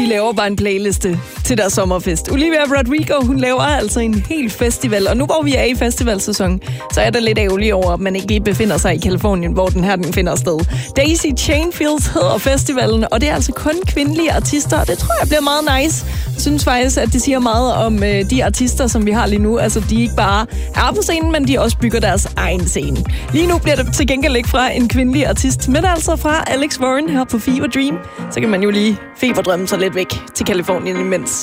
laver bare en playliste til deres sommerfest. Olivia Rodrigo, hun laver altså en hel festival, og nu hvor vi er i festivalsæson, så er der lidt ærgerligt over, at man ikke lige befinder sig i Californien, hvor den finder sted. Daisy Chainfields hedder festivalen, og det er altså kun kvindelige artister, og det tror jeg bliver meget nice. Jeg synes faktisk, at det siger meget om de artister, som vi har lige nu. Altså, de ikke bare er på scenen, men de også bygger deres egen scene. Lige nu bliver det til gengæld ikke fra en kvindelig artist, men altså fra Alex Warren her på Fever Dream. Så kan man jo lige feberdrømme sig lidt væk til Californien imens.